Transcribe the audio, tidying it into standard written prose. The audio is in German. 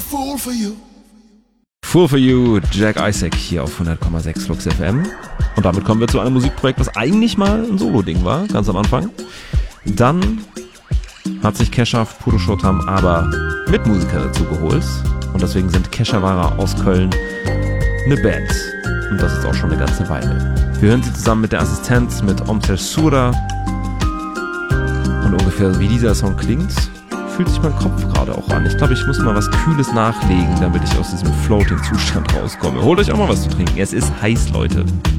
Fool for You, Jack Isaac hier auf 100,6 Flux FM. Und damit kommen wir zu einem Musikprojekt, was eigentlich mal ein Solo-Ding war, ganz am Anfang. Dann hat sich Kesha Purushottam aber Mitmusiker dazu geholt. Und deswegen sind Keshavara aus Köln eine Band. Und das ist auch schon eine ganze Weile. Wir hören sie zusammen mit der Assistenz, mit Omtel Sura. Und ungefähr wie dieser Song klingt, fühlt sich mein Kopf gerade auch an. Ich glaube, ich muss mal was Kühles nachlegen, damit ich aus diesem Floating-Zustand rauskomme. Holt euch auch mal was zu trinken. Es ist heiß, Leute.